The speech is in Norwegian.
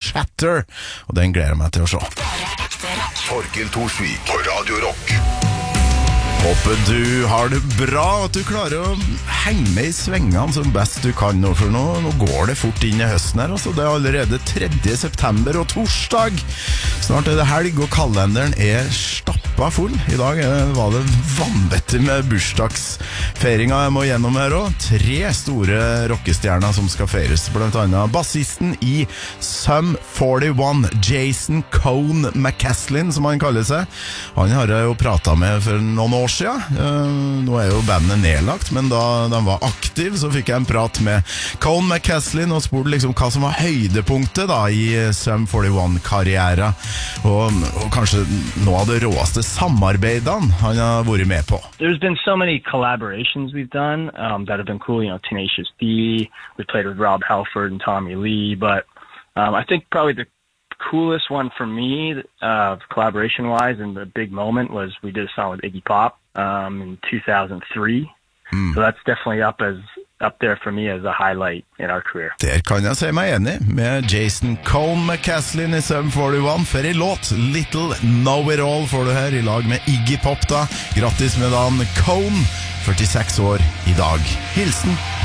Shatter, og den gleder jeg meg til å se. Torkel Thorsvik på Radio Rock. Håper du har det bra, at du klarer å henge med i svengene som best du kan nå, for nå går det fort inn i høsten her. Altså. Det er allerede 3. september og torsdag. Snart er det helg, og kalenderen er stappa full. I dag var det vanvittig med bursdagsfeiringa jeg må gjennom her også. 3 store rockestjerner som skal feires, blant annet bassisten i Sum 41, Jason Cone McCaslin, som han kaller seg. Han har jeg jo pratet med for noen år siden. Nå er jo bandet nedlagt, men da de var aktiv, så fikk jeg en prat med Cone McCaslin og spurte liksom hva som var høydepunktet da i Sum 41-karrieren, og kanskje noe av det råeste samarbeidene han har vært med på. There's been so many collaborations we've done that have been cool. You know, Tenacious D, we played with Rob Halford and Tommy Lee, but I think probably the coolest one for me, collaboration-wise, and the big moment was we did a song with Iggy Pop in 2003. So that's definitely up there for me as a highlight in our career. Der kan jeg se meg enig med Jason Cone McCaslin i Sum 41 for en låt. Little Know It All får du her i lag med Iggy Pop da. Grattis med dagen, Cone, 46 år i dag. Hilsen